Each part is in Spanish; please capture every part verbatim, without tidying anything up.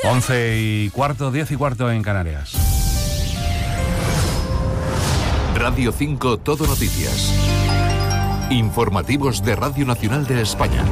Once y cuarto, diez y cuarto en Canarias. Radio cinco Todo Noticias. Informativos de Radio Nacional de España.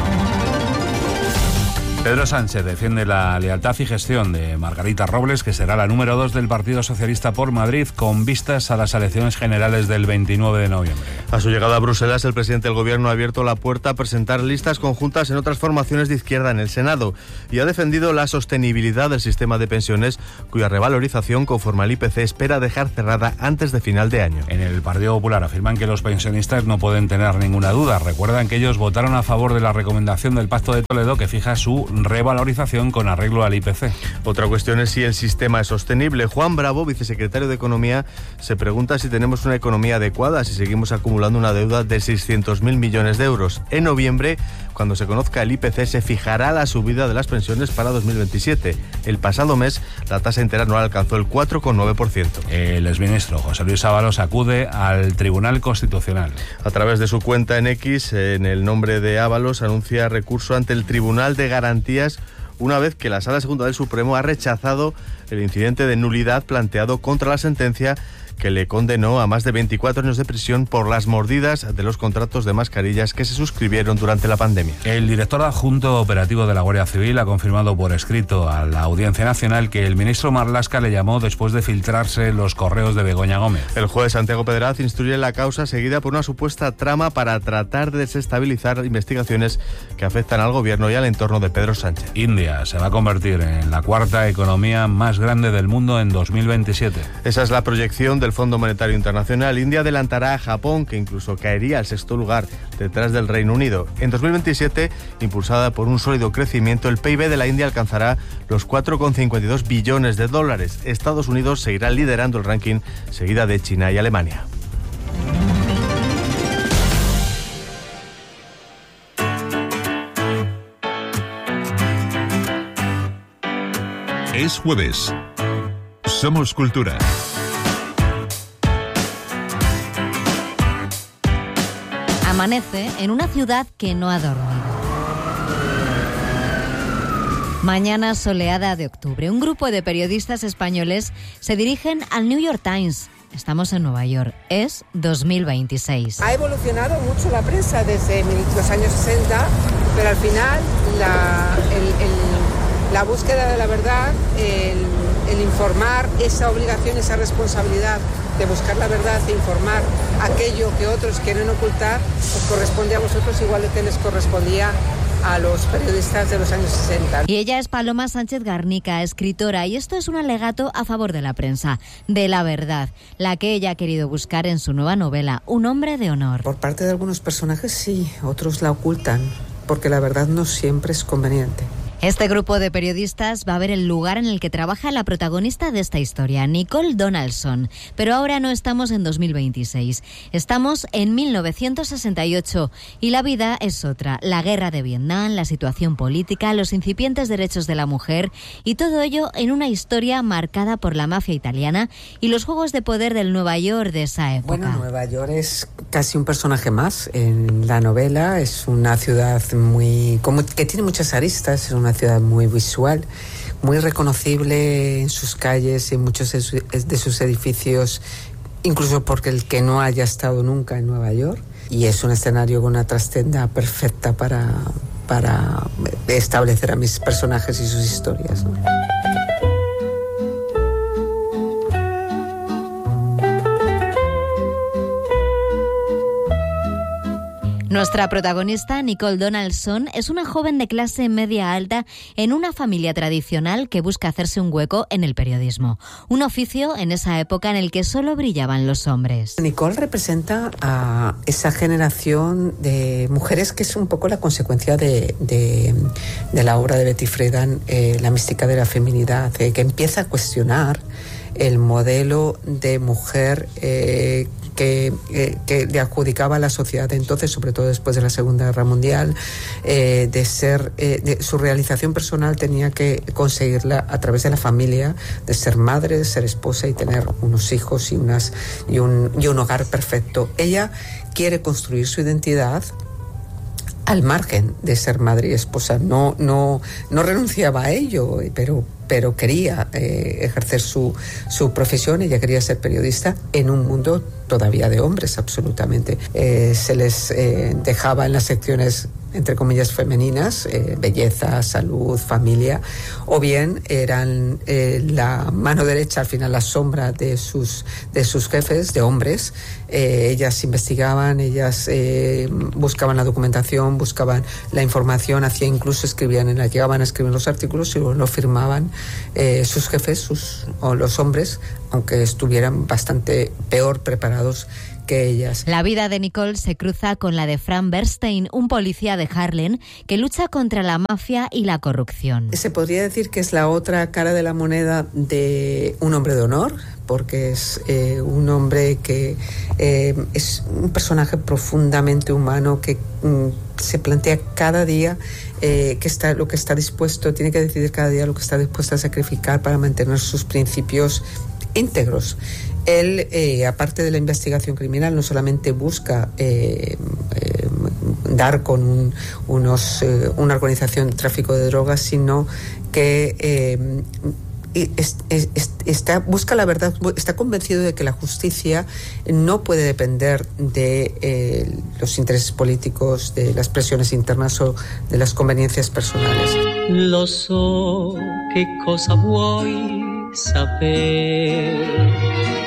Pedro Sánchez defiende la lealtad y gestión de Margarita Robles, que será la número dos del Partido Socialista por Madrid, con vistas a las elecciones generales del veintinueve de noviembre. A su llegada a Bruselas, el presidente del Gobierno ha abierto la puerta a presentar listas conjuntas en otras formaciones de izquierda en el Senado y ha defendido la sostenibilidad del sistema de pensiones, cuya revalorización, conforme al I P C, espera dejar cerrada antes de final de año. En el Partido Popular afirman que los pensionistas no pueden tener ninguna duda. Recuerdan que ellos votaron a favor de la recomendación del Pacto de Toledo, que fija su revalorización con arreglo al I P C. Otra cuestión es si el sistema es sostenible. Juan Bravo, vicesecretario de Economía, se pregunta si tenemos una economía adecuada, si seguimos acumulando una deuda de seiscientos mil millones de euros. En noviembre, cuando se conozca el I P C, se fijará la subida de las pensiones para dos mil veintisiete. El pasado mes, la tasa interanual alcanzó el cuatro coma nueve por ciento. El exministro José Luis Ábalos acude al Tribunal Constitucional. A través de su cuenta en X, en el nombre de Ábalos, anuncia recurso ante el Tribunal de Garantías, una vez que la Sala Segunda del Supremo ha rechazado el incidente de nulidad planteado contra la sentencia que le condenó a más de veinticuatro años de prisión por las mordidas de los contratos de mascarillas que se suscribieron durante la pandemia. El director adjunto operativo de la Guardia Civil ha confirmado por escrito a la Audiencia Nacional que el ministro Marlaska le llamó después de filtrarse los correos de Begoña Gómez. El juez Santiago Pedraz instruye la causa seguida por una supuesta trama para tratar de desestabilizar investigaciones que afectan al gobierno y al entorno de Pedro Sánchez. India se va a convertir en la cuarta economía más grande del mundo en dos mil veintisiete. Esa es la proyección del Fondo Monetario Internacional. India adelantará a Japón, que incluso caería al sexto lugar detrás del Reino Unido. En dos mil veintisiete, impulsada por un sólido crecimiento, el P I B de la India alcanzará los cuatro coma cincuenta y dos billones de dólares. Estados Unidos seguirá liderando el ranking, seguida de China y Alemania. Es jueves. Somos Cultura. Amanece en una ciudad que no ha dormido. Mañana soleada de octubre. Un grupo de periodistas españoles se dirigen al New York Times. Estamos en Nueva York. Es dos mil veintiséis. Ha evolucionado mucho la prensa desde los años sesenta, pero al final la, el, el, la búsqueda de la verdad, el, el informar, esa obligación, esa responsabilidad de buscar la verdad e informar aquello que otros quieren ocultar, os corresponde a vosotros igual que les correspondía a los periodistas de los años sesenta. Y ella es Paloma Sánchez Garnica, escritora, y esto es un alegato a favor de la prensa, de la verdad, la que ella ha querido buscar en su nueva novela, Un hombre de honor. Por parte de algunos personajes sí, otros la ocultan, porque la verdad no siempre es conveniente. Este grupo de periodistas va a ver el lugar en el que trabaja la protagonista de esta historia, Nicole Donaldson. Pero ahora no estamos en dos mil veintiséis, estamos en mil novecientos sesenta y ocho y la vida es otra. La guerra de Vietnam, la situación política, los incipientes derechos de la mujer y todo ello en una historia marcada por la mafia italiana y los juegos de poder del Nueva York de esa época. Bueno, Nueva York es casi un personaje más en la novela. Es una ciudad muy como, que tiene muchas aristas, es una ciudad muy visual, muy reconocible en sus calles y en muchos de sus edificios, incluso porque el que no haya estado nunca en Nueva York, y es un escenario con una trascenda perfecta para, para establecer a mis personajes y sus historias, ¿no? Nuestra protagonista, Nicole Donaldson, es una joven de clase media alta en una familia tradicional que busca hacerse un hueco en el periodismo. Un oficio en esa época en el que solo brillaban los hombres. Nicole representa a esa generación de mujeres que es un poco la consecuencia de, de, de la obra de Betty Friedan, eh, La mística de la feminidad, eh, que empieza a cuestionar el modelo de mujer eh, que, eh, que le adjudicaba a la sociedad de entonces, sobre todo después de la Segunda Guerra Mundial, eh, de ser eh, de, su realización personal tenía que conseguirla a través de la familia, de ser madre, de ser esposa y tener unos hijos y, unas, y, un, y un hogar perfecto. Ella quiere construir su identidad al margen de ser madre y esposa. No, no, no renunciaba a ello, pero, pero quería eh, ejercer su, su profesión. Ella quería ser periodista en un mundo todavía de hombres, absolutamente. Eh, se les eh, dejaba en las secciones, entre comillas, femeninas, eh, belleza, salud, familia, o bien eran eh, la mano derecha, al final la sombra de sus, de sus jefes, de hombres. Eh, ellas investigaban, ellas eh, buscaban la documentación, buscaban la información, hacían, incluso escribían, en la, llegaban a escribir los artículos y luego lo firmaban eh, sus jefes, sus, o los hombres, aunque estuvieran bastante peor preparados que ellas. La vida de Nicole se cruza con la de Fran Bernstein, un policía de Harlem que lucha contra la mafia y la corrupción. Se podría decir que es la otra cara de la moneda de un hombre de honor, porque es eh, un hombre que eh, es un personaje profundamente humano que mm, se plantea cada día eh, que está, lo que está dispuesto, tiene que decidir cada día lo que está dispuesto a sacrificar para mantener sus principios íntegros. Él, eh, aparte de la investigación criminal, no solamente busca eh, eh, dar con un, unos, eh, una organización de tráfico de drogas, sino que eh, es, es, es, está, busca la verdad, está convencido de que la justicia no puede depender de eh, los intereses políticos, de las presiones internas o de las conveniencias personales. Lo so, che cosa vuoi saper.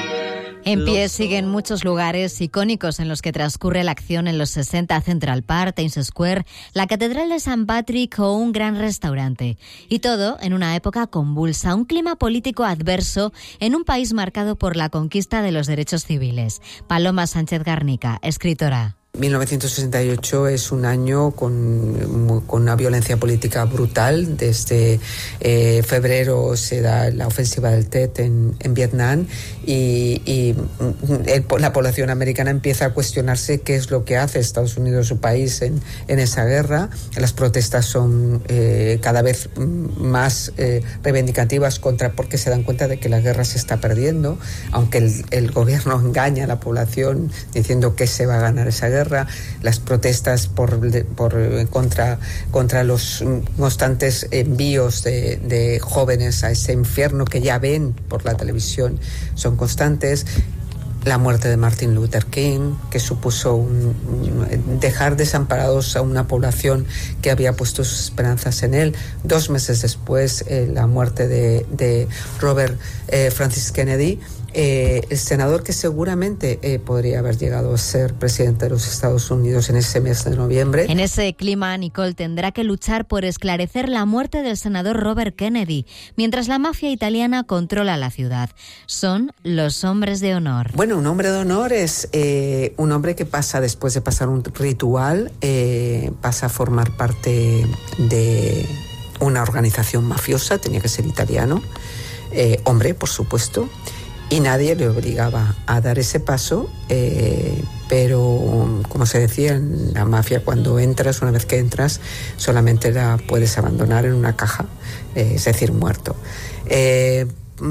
En pie siguen muchos lugares icónicos en los que transcurre la acción en los sesenta, Central Park, Times Square, la Catedral de San Patrick o un gran restaurante. Y todo en una época convulsa, un clima político adverso en un país marcado por la conquista de los derechos civiles. Paloma Sánchez Garnica, escritora. mil novecientos sesenta y ocho es un año con, con una violencia política brutal. Desde eh, febrero se da la ofensiva del Tet en, en Vietnam y, y el, la población americana empieza a cuestionarse qué es lo que hace Estados Unidos, su país, en, en esa guerra. Las protestas son eh, cada vez más eh, reivindicativas contra, porque se dan cuenta de que la guerra se está perdiendo, aunque el, el gobierno engaña a la población diciendo que se va a ganar esa guerra. Las protestas por, por contra, contra los constantes envíos de, de jóvenes a ese infierno que ya ven por la televisión son constantes. La muerte de Martin Luther King, que supuso un, un, dejar desamparados a una población que había puesto sus esperanzas en él. Dos meses después, eh, la muerte de, de Robert eh, Francis Kennedy, eh, el senador que seguramente eh, podría haber llegado a ser presidente de los Estados Unidos en ese mes de noviembre. En ese clima, Nicole tendrá que luchar por esclarecer la muerte del senador Robert Kennedy, mientras la mafia italiana controla la ciudad. Son los hombres de honor. Bueno, un hombre de honor es eh, un hombre que pasa, después de pasar un ritual, eh, pasa a formar parte de una organización mafiosa, tenía que ser italiano, eh, hombre, por supuesto, y nadie le obligaba a dar ese paso, eh, pero como se decía en la mafia, cuando entras, una vez que entras, solamente la puedes abandonar en una caja, eh, es decir, muerto. Eh,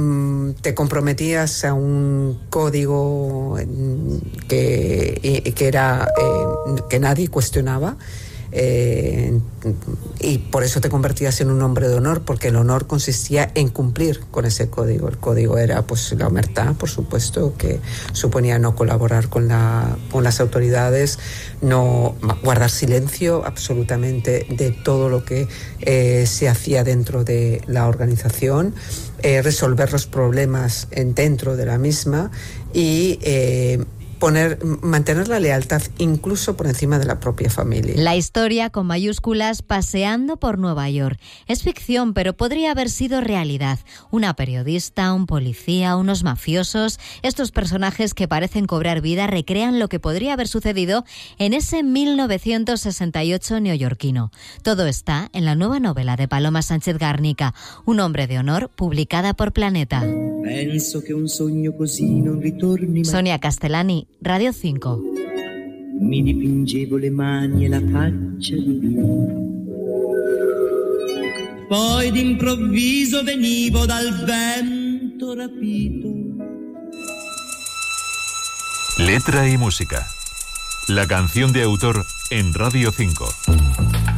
te comprometías a un código que, que era eh, que nadie cuestionaba, eh, y por eso te convertías en un hombre de honor, porque el honor consistía en cumplir con ese código. El código era pues la omertá, por supuesto, que suponía no colaborar con la con las autoridades, no guardar silencio absolutamente de todo lo que eh, se hacía dentro de la organización, eh, resolver los problemas en, dentro de la misma y eh, Poner, mantener la lealtad incluso por encima de la propia familia. La historia, con mayúsculas, paseando por Nueva York. Es ficción, pero podría haber sido realidad. Una periodista, un policía, unos mafiosos. Estos personajes que parecen cobrar vida recrean lo que podría haber sucedido en ese mil novecientos sesenta y ocho neoyorquino. Todo está en la nueva novela de Paloma Sánchez Garnica, Un hombre de honor, publicada por Planeta. Penso che un sogno così non ritorni mai. Sonia Castellani, Radio cinco. Mi dipingevo le mani e la faccia di Dio. Poi d'improvviso venivo dal vento rapito. Letra y música. La canción de autor en Radio cinco.